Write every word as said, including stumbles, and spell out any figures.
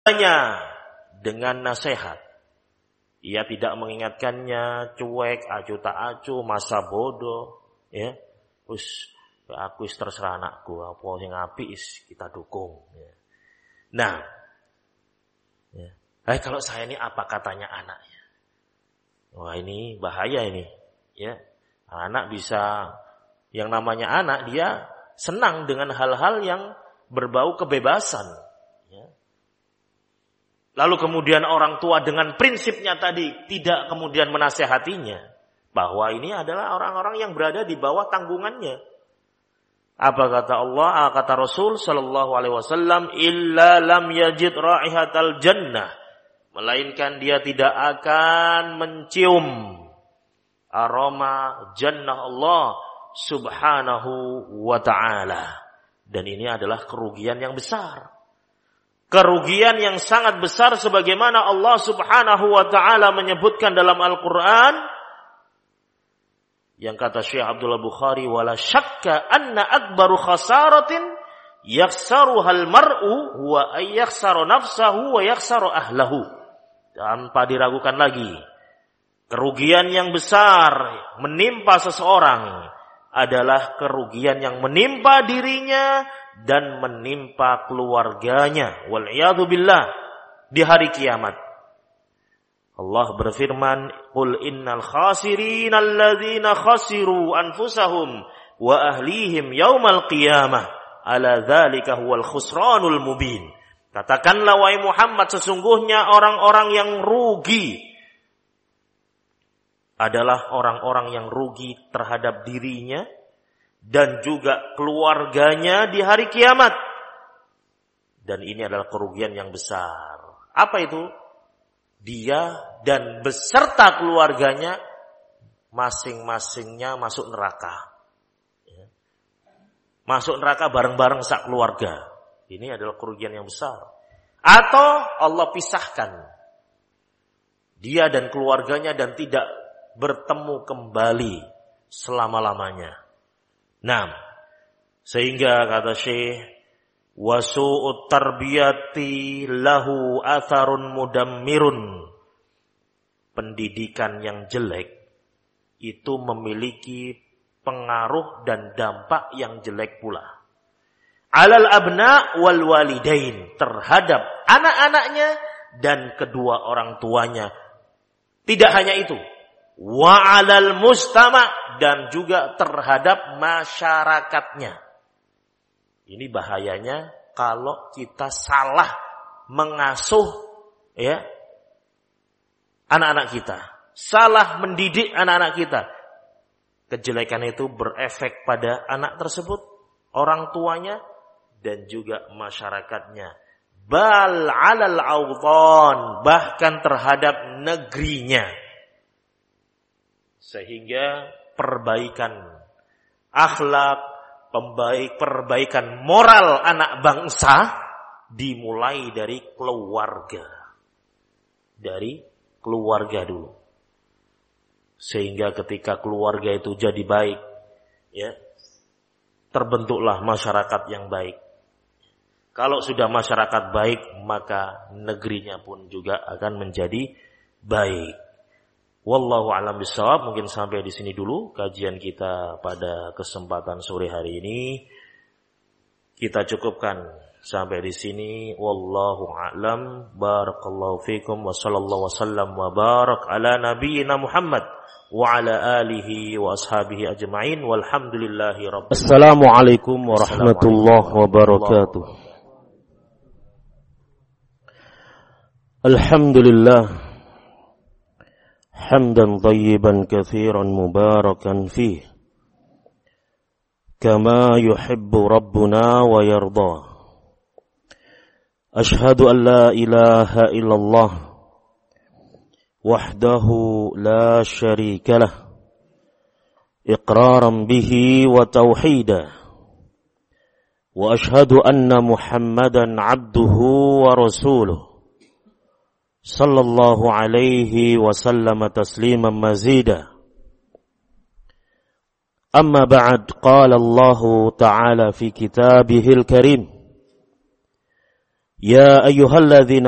hanya dengan nasihat. Ia tidak mengingatkannya, cuek, acu tak acu, masa bodoh, ya. Wis aku wis terserah anakku, apa sing apik is kita dukung, ya. Nah, ya. Eh kalau saya ini apa katanya anaknya? Wah, ini bahaya ini, ya. Anak bisa, yang namanya anak dia senang dengan hal-hal yang berbau kebebasan, ya. Lalu kemudian orang tua dengan prinsipnya tadi tidak kemudian menasehatinya bahwa ini adalah orang-orang yang berada di bawah tanggungannya. Apa kata Allah, kata Rasul sallallahu alaihi wasallam, illa lam yajid raihatal jannah, melainkan dia tidak akan mencium aroma jannah Allah subhanahu wa ta'ala. Dan ini adalah kerugian yang besar. Kerugian yang sangat besar sebagaimana Allah subhanahu wa ta'ala menyebutkan dalam Al-Quran. Yang kata Syekh Abdullah Bukhari, wala syakka anna akbaru khasaratin yaksaruhal mar'u wa ayyaksara nafsahu wa yaksara ahlahu. Tanpa diragukan lagi, kerugian yang besar menimpa seseorang adalah kerugian yang menimpa dirinya dan menimpa keluarganya. Wal'iyadu billah, di hari kiamat. Allah berfirman, qul innal khasirin alladzina khasiru anfusahum wa ahlihim yaumal qiyamah ala dzalika huwal khusranul mubin. Katakanlah wahai Muhammad, sesungguhnya orang-orang yang rugi adalah orang-orang yang rugi terhadap dirinya dan juga keluarganya di hari kiamat. Dan ini adalah kerugian yang besar. Apa itu? Dia dan beserta keluarganya masing-masingnya masuk neraka. Masuk neraka bareng-bareng sak keluarga. Ini adalah kerugian yang besar. Atau Allah pisahkan dia dan keluarganya dan tidak bertemu kembali selama-lamanya. Nah, sehingga kata Syekh, wasu'ut tarbiyati lahu atharun mudammirun. Pendidikan yang jelek itu memiliki pengaruh dan dampak yang jelek pula. Alal abna wal walidain, terhadap anak-anaknya dan kedua orang tuanya. Tidak hanya itu, wa alal mustama, dan juga terhadap masyarakatnya. Ini bahayanya kalau kita salah mengasuh ya anak-anak kita, salah mendidik anak-anak kita. Kejelekan itu berefek pada anak tersebut, orang tuanya dan juga masyarakatnya. Bal alal awdhan, bahkan terhadap negerinya. Sehingga perbaikan akhlak, pembaik, perbaikan moral anak bangsa dimulai dari keluarga. Dari keluarga dulu. Sehingga ketika keluarga itu jadi baik, ya, terbentuklah masyarakat yang baik. Kalau sudah masyarakat baik, maka negerinya pun juga akan menjadi baik. Wallahu a'lam bishawab. Mungkin sampai di sini dulu kajian kita pada kesempatan sore hari ini. Kita cukupkan sampai di sini. Wallahu a'lam. Barakallahu fikum wa sallallahu wasallam wa barak ala nabiyyina Muhammad wa ala alihi wa ashabihi ajma'in walhamdulillahi rabbil alamin. Assalamualaikum warahmatullahi wabarakatuh. Alhamdulillah hamdan tayyiban katsiran mubarakan fih kama yuhibbu rabbuna wa yarda. Ashhadu an la ilaha illallah wahdahu la syarika lah iqraran bihi wa tauhida. Wa ashhadu anna Muhammadan abduhu wa rasuluh sallallahu alaihi wasallam tasliman mazida. Amma ba'd, qala Allah ta'ala fi kitabihil karim, ya ayyuhalladzina